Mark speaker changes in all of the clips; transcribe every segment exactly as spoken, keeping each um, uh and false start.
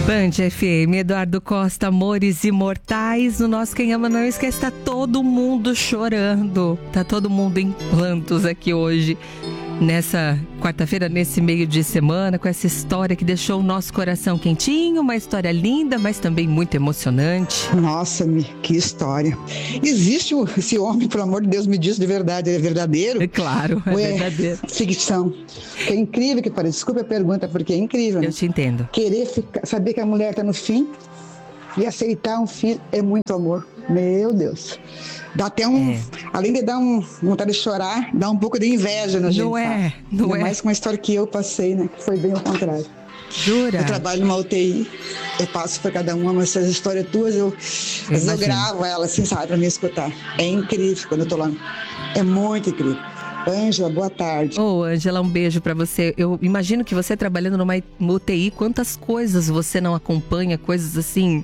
Speaker 1: Band F M, Eduardo Costa, Amores Imortais. No nosso Quem Ama Não Esquece, tá todo mundo chorando. Tá todo mundo em plantos aqui hoje. Nessa quarta-feira, nesse meio de semana, com essa história que deixou o nosso coração quentinho, uma história linda, mas também muito emocionante.
Speaker 2: Nossa, que história. Existe esse homem, pelo amor de Deus, me diz de verdade, ele é verdadeiro?
Speaker 1: É claro, é
Speaker 2: Ué,
Speaker 1: verdadeiro.
Speaker 2: Ficção. É incrível que pareça. Desculpa a pergunta, porque é incrível.
Speaker 1: Eu
Speaker 2: né?
Speaker 1: te entendo.
Speaker 2: Querer ficar, saber que a mulher está no fim e aceitar um filho é muito amor. Meu Deus. Dá até um... É. Além de dar um, vontade de chorar, dá um pouco de inveja na gente.
Speaker 1: Não é, não
Speaker 2: Ainda
Speaker 1: é.
Speaker 2: mais com uma história que eu passei, né? Que foi bem ao contrário.
Speaker 1: Jura?
Speaker 2: Eu trabalho numa U T I, eu passo para cada uma, mas essas histórias tuas, eu, às vezes eu gravo ela assim, sabe, para me escutar. É incrível quando eu tô lá. É muito incrível. Ângela, boa tarde.
Speaker 1: Ô, Ângela, um beijo pra você. Eu imagino que você trabalhando numa U T I, quantas coisas você não acompanha, coisas assim...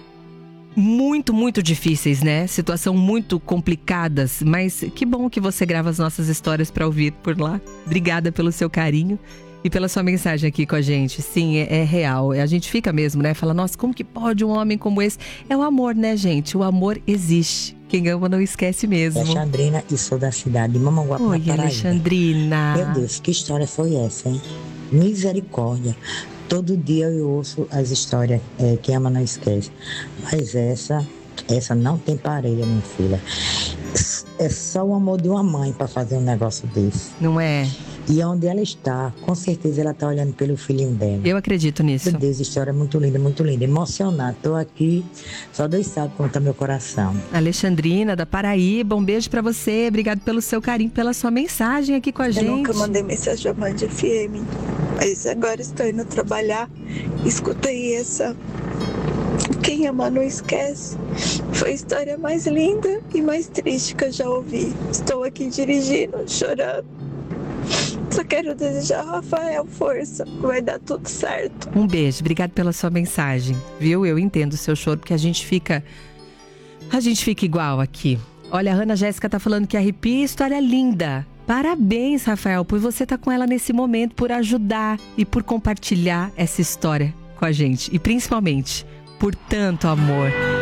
Speaker 1: muito, muito difíceis, né? Situação muito complicadas, mas que bom que você grava as nossas histórias para ouvir por lá. Obrigada pelo seu carinho e pela sua mensagem aqui com a gente. Sim, é, é real. A gente fica mesmo, né? Fala, nossa, como que pode um homem como esse? É o amor, né, gente? O amor existe. Quem ama não esquece mesmo.
Speaker 3: Alexandrina, e sou da cidade de Mamanguape,
Speaker 1: Oi,
Speaker 3: na Paraíba.
Speaker 1: Alexandrina.
Speaker 3: Meu Deus, que história foi essa, hein? Misericórdia. Todo dia eu ouço as histórias, é, Quem Ama Não Esquece. Mas essa, essa não tem parelha, minha filha. É só o amor de uma mãe para fazer um negócio desse.
Speaker 1: Não é?
Speaker 3: E onde ela está, com certeza ela está olhando pelo filhinho dela.
Speaker 1: Eu acredito nisso.
Speaker 3: Meu Deus, história muito linda, muito linda. Emocionada. Estou aqui, só Deus sabe como está meu coração.
Speaker 1: Alexandrina, da Paraíba, um beijo pra você. Obrigado pelo seu carinho, pela sua mensagem aqui com a gente.
Speaker 4: Eu nunca mandei mensagem à Band F M, mas agora estou indo trabalhar. Escutei essa... Quem ama não esquece. Foi a história mais linda e mais triste que eu já ouvi. Estou aqui dirigindo, chorando. Só quero desejar ao Rafael força, vai dar tudo certo.
Speaker 1: Um beijo, obrigado pela sua mensagem, viu? Eu entendo o seu choro, porque a gente fica... A gente fica igual aqui. Olha, a Ana Jéssica tá falando que arrepia, história linda. Parabéns, Rafael, por você estar com ela nesse momento, por ajudar e por compartilhar essa história com a gente. E principalmente, por tanto amor.